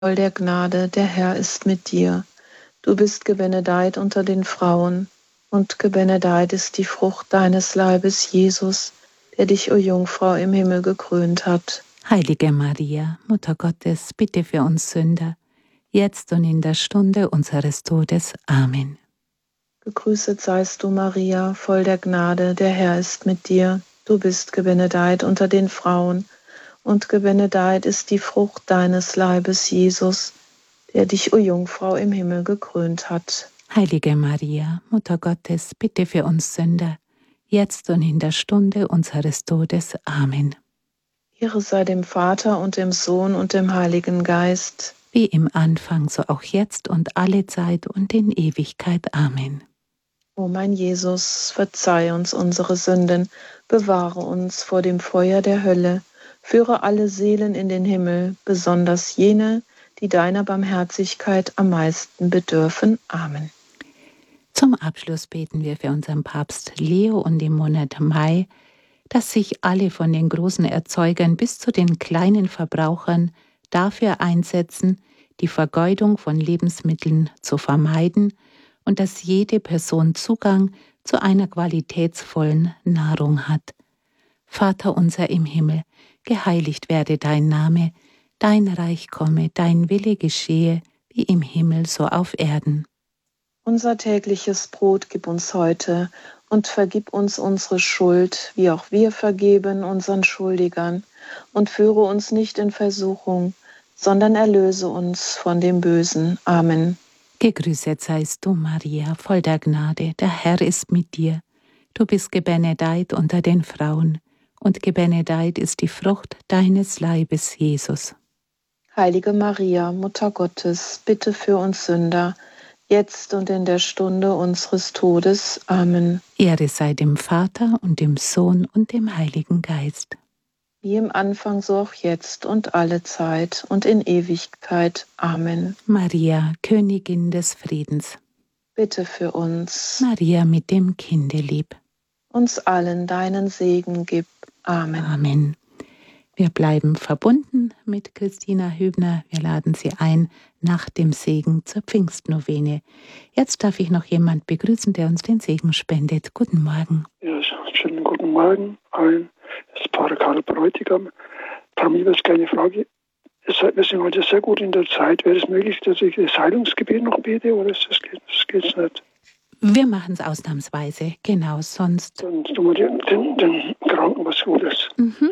voll der Gnade, der Herr ist mit dir. Du bist gebenedeit unter den Frauen, und gebenedeit ist die Frucht deines Leibes, Jesus, der dich, o Jungfrau, im Himmel gekrönt hat. Heilige Maria, Mutter Gottes, bitte für uns Sünder, jetzt und in der Stunde unseres Todes. Amen. Gegrüßet seist du, Maria, voll der Gnade, der Herr ist mit dir. Du bist gebenedeit unter den Frauen, und gebenedeit ist die Frucht deines Leibes, Jesus, der dich, o Jungfrau, im Himmel gekrönt hat. Heilige Maria, Mutter Gottes, bitte für uns Sünder, jetzt und in der Stunde unseres Todes. Amen. Ehre sei dem Vater und dem Sohn und dem Heiligen Geist. Wie im Anfang, so auch jetzt und alle Zeit und in Ewigkeit. Amen. O mein Jesus, verzeih uns unsere Sünden, bewahre uns vor dem Feuer der Hölle, führe alle Seelen in den Himmel, besonders jene, die deiner Barmherzigkeit am meisten bedürfen. Amen. Zum Abschluss beten wir für unseren Papst Leo und im Monat Mai, dass sich alle von den großen Erzeugern bis zu den kleinen Verbrauchern dafür einsetzen, die Vergeudung von Lebensmitteln zu vermeiden und dass jede Person Zugang zu einer qualitätsvollen Nahrung hat. Vater unser im Himmel, geheiligt werde dein Name, dein Reich komme, dein Wille geschehe, wie im Himmel so auf Erden. Unser tägliches Brot gib uns heute und vergib uns unsere Schuld, wie auch wir vergeben unseren Schuldigern. Und führe uns nicht in Versuchung, sondern erlöse uns von dem Bösen. Amen. Gegrüßet seist du, Maria, voll der Gnade, der Herr ist mit dir. Du bist gebenedeit unter den Frauen, und gebenedeit ist die Frucht deines Leibes, Jesus. Heilige Maria, Mutter Gottes, bitte für uns Sünder, jetzt und in der Stunde unseres Todes. Amen. Ehre sei dem Vater und dem Sohn und dem Heiligen Geist. Wie im Anfang, so auch jetzt und alle Zeit und in Ewigkeit. Amen. Maria, Königin des Friedens, bitte für uns. Maria mit dem Kindelieb, uns allen deinen Segen gib. Amen. Amen. Wir bleiben verbunden mit Christina Hübner. Wir laden Sie ein nach dem Segen zur Pfingstnovene. Jetzt darf ich noch jemand begrüßen, der uns den Segen spendet. Guten Morgen. Ja, schönen guten Morgen allen. Das ist Pater Karl Bräutigam. Frau Miebers, kleine Frage. Wir sind heute sehr gut in der Zeit. Wäre es möglich, dass ich das Heilungsgebet noch bete, oder ist das geht's nicht? Wir machen es ausnahmsweise, genau, sonst. Dann tun wir den Kranken was Gutes.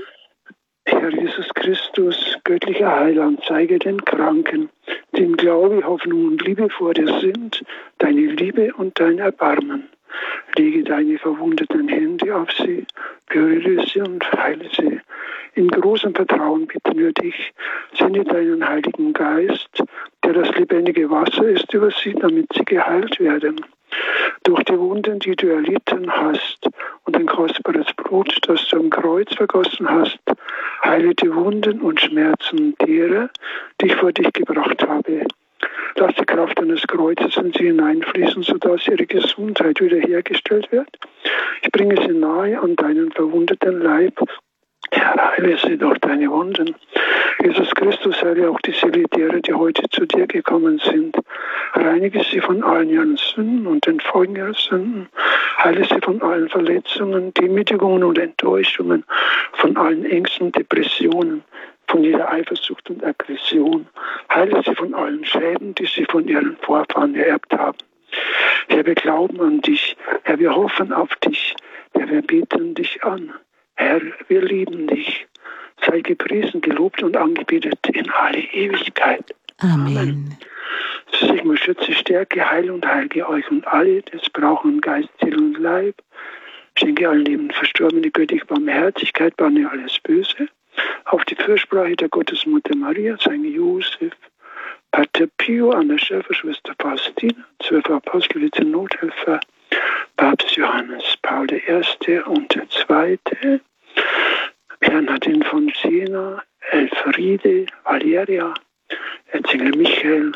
Herr Jesus Christus, göttlicher Heiland, zeige den Kranken, dem Glaube, Hoffnung und Liebe vor dir sind, deine Liebe und dein Erbarmen. Lege deine verwundeten Hände auf sie, berühre sie und heile sie. In großem Vertrauen bitten wir dich, sende deinen Heiligen Geist, der das lebendige Wasser ist, über sie, damit sie geheilt werden. Durch die Wunden, die du erlitten hast und ein kostbares Blut, das du am Kreuz vergossen hast, heile die Wunden und Schmerzen derer, die ich vor dich gebracht habe. Lass die Kraft deines Kreuzes in sie hineinfließen, sodass ihre Gesundheit wiederhergestellt wird. Ich bringe sie nahe an deinen verwundeten Leib. Herr, heile sie durch deine Wunden. Jesus Christus, heile auch die Seele derer, die heute zu dir gekommen sind. Reinige sie von allen ihren Sünden und den Folgen ihrer Sünden. Heile sie von allen Verletzungen, Demütigungen und Enttäuschungen, von allen Ängsten, Depressionen, von jeder Eifersucht und Aggression. Heile sie von allen Schäden, die sie von ihren Vorfahren ererbt haben. Herr, wir glauben an dich. Herr, wir hoffen auf dich. Herr, wir beten dich an. Herr, wir lieben dich. Sei gepriesen, gelobt und angebetet in alle Ewigkeit. Amen. Segen, schütze, stärke, heile und heilige euch und alle, die es brauchen, Geist, Seele und Leib. Schenke allen Leben Verstorbene göttliche Barmherzigkeit, banne alles Böse. Auf die Fürsprache der Gottesmutter Maria, St. Josef, Pater Pio, Anna Schäfer, Schwester Faustina, 12 Apostel, Nothilfe, Papst Johannes Paul I. und II., Bernhardin von Siena, Elfriede, Valeria, Erzengel Michael,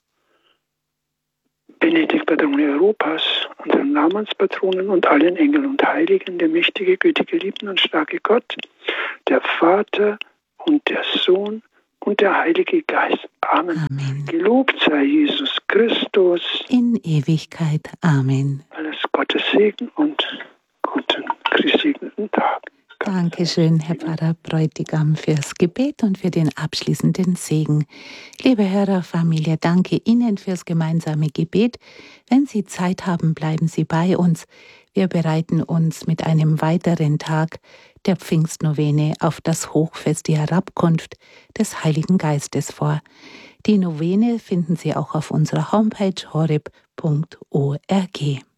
Benedikt, Patron Europas, unseren Namenspatronen und allen Engeln und Heiligen, der mächtige, gütige, liebende und starke Gott, der Vater und der Sohn und der Heilige Geist. Amen. Amen. Gelobt sei Jesus Christus. In Ewigkeit. Amen. Alles Gottes Segen und guten, gesegneten Tag. Dankeschön, Herr Pfarrer Bräutigam, fürs Gebet und für den abschließenden Segen. Liebe Hörerfamilie, danke Ihnen fürs gemeinsame Gebet. Wenn Sie Zeit haben, bleiben Sie bei uns. Wir bereiten uns mit einem weiteren Tag der Pfingstnovene auf das Hochfest, die Herabkunft des Heiligen Geistes vor. Die Novene finden Sie auch auf unserer Homepage horeb.org.